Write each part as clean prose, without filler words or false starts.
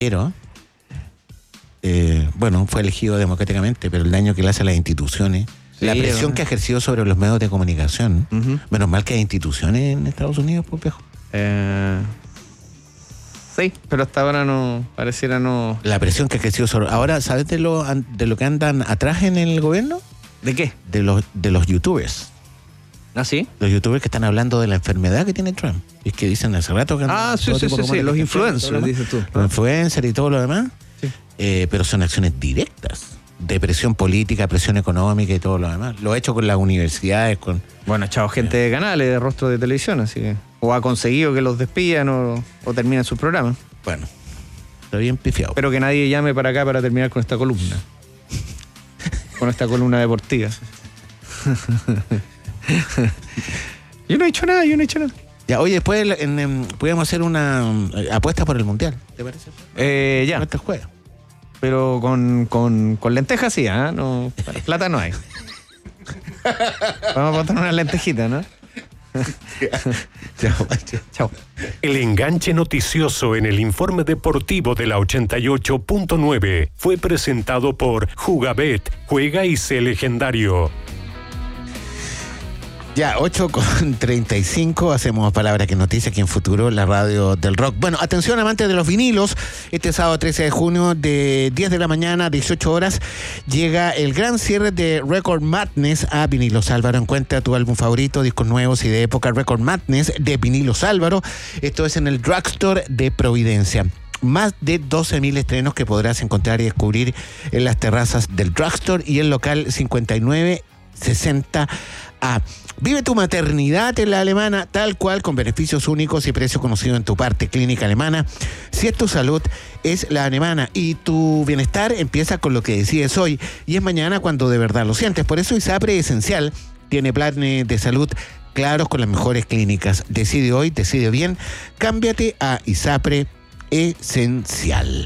Pero, bueno, fue elegido democráticamente, pero el daño que le hace a las instituciones, sí, la presión que ha ejercido sobre los medios de comunicación, menos mal que hay instituciones en Estados Unidos, pues, viejo. Sí, pero hasta ahora no, pareciera no... La presión que ha ejercido sobre... Ahora, ¿sabes de lo que andan atrás en el gobierno? ¿De qué? De los youtubers. ¿Ah, sí? Los youtubers que están hablando de la enfermedad que tiene Trump. Es que dicen hace rato que... sí, los influencers, dices tú. Los influencers y todo lo demás. Sí. Pero son acciones directas de presión política, presión económica y todo lo demás. Lo ha hecho con las universidades, con... Bueno, ha echado gente de canales, de rostro de televisión, así que... O ha conseguido que los despidan o terminen sus programas. Bueno, está bien pifiado. Espero que nadie llame para acá para terminar con esta columna. Con esta columna deportiva. Yo no he hecho nada. Ya, oye, después podríamos hacer una apuesta por el Mundial, ¿te parece? Ya. Este juego. Pero con lentejas sí, ¿eh? No, plata no hay. Vamos a botar una lentejita, ¿no? Chao. El enganche noticioso en el informe deportivo de la 88.9 fue presentado por Jugabet. Juega y sé legendario. Ya, 8:35, hacemos Palabra que Noticia aquí en Futuro, la radio del rock. Bueno, atención amantes de los vinilos, este sábado 13 de junio de 10 de la mañana, 18 horas, llega el gran cierre de Record Madness a Vinilos Álvaro. Encuentra tu álbum favorito, discos nuevos y de época, Record Madness de Vinilos Álvaro. Esto es en el Drugstore de Providencia. Más de 12.000 estrenos que podrás encontrar y descubrir en las terrazas del Drugstore y el local 5960A. Vive tu maternidad en la Alemana, tal cual, con beneficios únicos y precio conocido en tu parte. Clínica Alemana. Si es tu salud, es la alemana. Y tu bienestar empieza con lo que decides hoy. Y es mañana cuando de verdad lo sientes. Por eso ISAPRE Esencial tiene planes de salud claros con las mejores clínicas. Decide hoy, decide bien. Cámbiate a ISAPRE Esencial.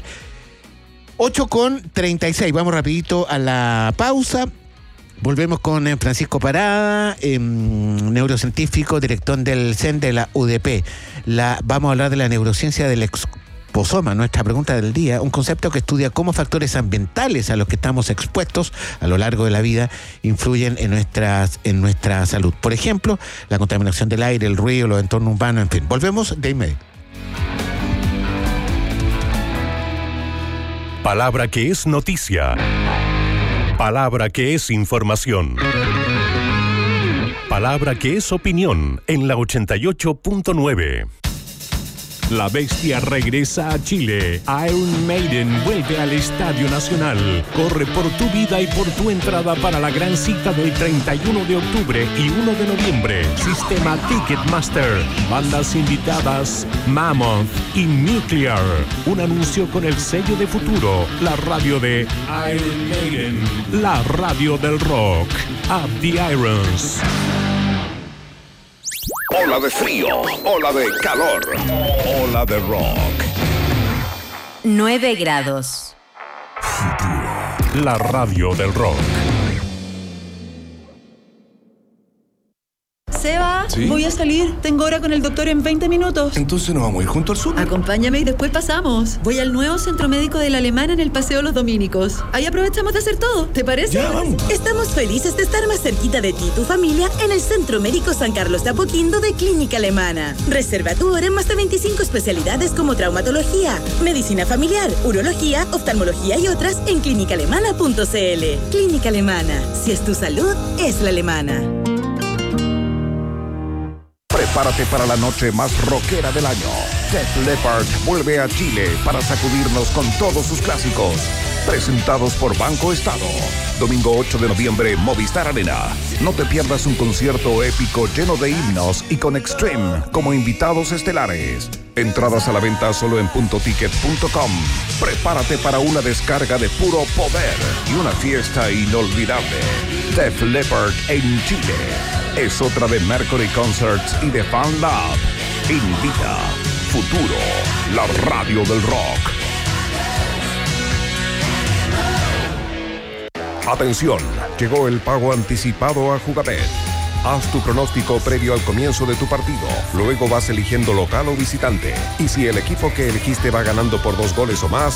8:36. Vamos rapidito a la pausa. Volvemos con Francisco Parada, neurocientífico, director del CEN de la UDP. Vamos a hablar de la neurociencia del exposoma, nuestra pregunta del día, un concepto que estudia cómo factores ambientales a los que estamos expuestos a lo largo de la vida influyen en nuestra salud. Por ejemplo, la contaminación del aire, el ruido, los entornos urbanos, en fin. Volvemos de inmediato. Palabra que es noticia. Palabra que es información. Palabra que es opinión en la 88.9. La Bestia regresa a Chile. Iron Maiden vuelve al Estadio Nacional. Corre por tu vida y por tu entrada para la gran cita del 31 de octubre y 1 de noviembre. Sistema Ticketmaster. Bandas invitadas Mammoth y Nuclear. Un anuncio con el sello de Futuro. La radio de Iron Maiden. La radio del rock. Up the Irons. Ola de frío, ola de calor, ola de rock. 9 grados. La radio del rock. Seba, ¿sí? Voy a salir. Tengo hora con el doctor en 20 minutos. Entonces nos vamos a ir junto al sur. Acompáñame y después pasamos. Voy al nuevo centro médico de la Alemana en el Paseo Los Dominicos. Ahí aprovechamos de hacer todo. ¿Te parece? Ya, vamos. Estamos felices de estar más cerquita de ti y tu familia en el Centro Médico San Carlos de Apoquindo de Clínica Alemana. Reserva tu hora en más de 25 especialidades como traumatología, medicina familiar, urología, oftalmología y otras en clínicaalemana.cl. Clínica Alemana. Si es tu salud, es la alemana. Prepárate para la noche más rockera del año. Def Leppard vuelve a Chile para sacudirnos con todos sus clásicos. Presentados por Banco Estado. Domingo 8 de noviembre, Movistar Arena. No te pierdas un concierto épico lleno de himnos y con Extreme como invitados estelares. Entradas a la venta solo en puntoticket.com. Prepárate para una descarga de puro poder y una fiesta inolvidable. Def Leppard en Chile. Es otra de Mercury Concerts y de Fan Lab. Invita Futuro, la radio del rock. Atención, llegó el pago anticipado a Jugabet. Haz tu pronóstico previo al comienzo de tu partido. Luego vas eligiendo local o visitante. Y si el equipo que elegiste va ganando por 2 goles o más,